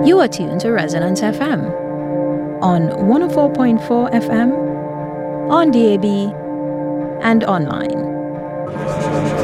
You are tuned to Resonance FM on 104.4 FM, on DAB, and online.